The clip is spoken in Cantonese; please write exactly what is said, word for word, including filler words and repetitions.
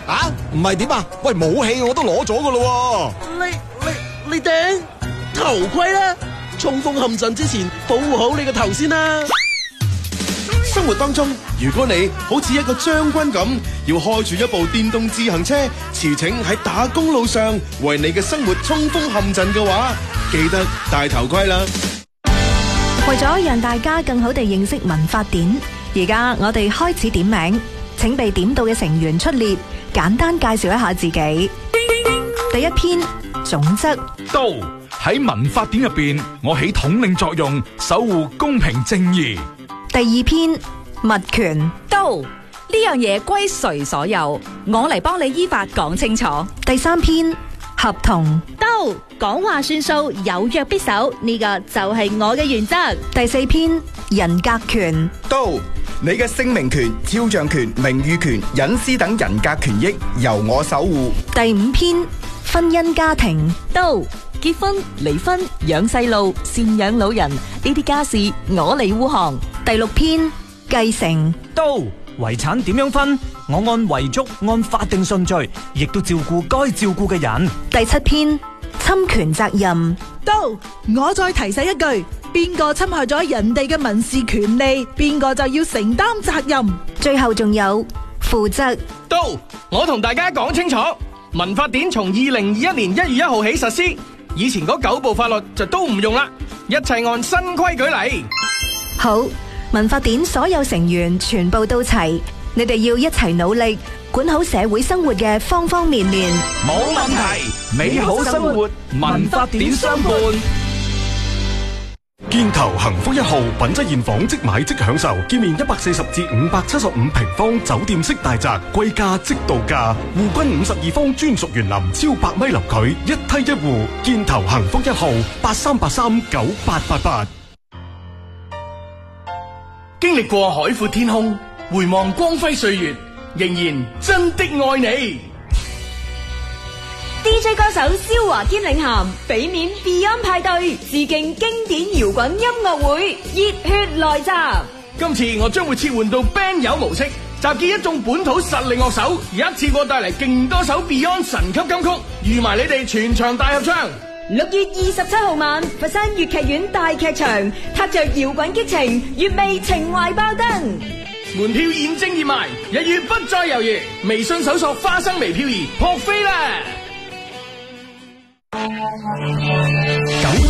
啊，唔係點啊？喂，武器我都攞咗噶咯。 你你你頂頭盔啦，衝鋒陷陣之前保護好你個頭先啦。 生活當中，如果你好似一個將軍咁，要開住一部電動自行車，馳騁喺打工路上，為你嘅生活衝鋒陷陣嘅話，記得戴頭盔啦。 為咗讓大家更好地認識民法典，而家我哋開始點名，請被點到嘅成員出列，簡單介紹一下自己。第一篇總則， 到喺民法典入邊，我起統領作用，守護公平正義。 第二篇物權， 到呢樣嘢歸誰所有，我嚟幫你依法講清楚。 第三篇合同， 到講話算數，有約必守，呢個就係我嘅原則。 第四篇人格權， 到你嘅聲明權、肖像權、名譽權、隱私等人格權益由我守護。 第五篇婚姻家庭， 到結婚、離婚、養細路、贍養老人呢啲家事我嚟護航。 第六篇繼承， 到遺產點樣分，我按遺囑按法定順序，亦都照顧該照顧嘅人。 第七篇侵權責任， 到我再提醒一句，邊個侵害咗人哋嘅民事權利，邊個就要承擔責任。 最後仲有負責。 到我同大家講清楚，民法典從二零二一年一月一號起實施，以前嗰九部法律就都唔用啦，一切按新規矩嚟。 好，民法典所有成員全部到齊，你哋要一齊努力，管好社會生活嘅方方面面。 冇問題，美好生活，民法典相伴。 建頭幸福一號品質現房即買即享受，建面一百四十至五百七十五平方酒店式大宅，貴價即到價，戶均五十二方專屬園林，超百米林距，一梯一戶。建頭幸福一號八三八三九八八八。 經歷過海闊天空，回望光輝歲月，仍然真的愛你。 D J 歌手蕭華堅領銜，俾面 Beyond 派對，致敬經典搖滾音樂會，熱血來襲。 今次我將會切換到 band 友模式，集結一眾本土實力樂手，一次過帶嚟勁多首 Beyond 神級金曲，預埋你哋全場大合唱。 六月二十七號晚，佛山粵劇院大劇場，踏着搖滾激情，粵味情懷爆燈。 門票現正熱賣，一於不再猶豫，微信搜索花生微漂移撲飛啦！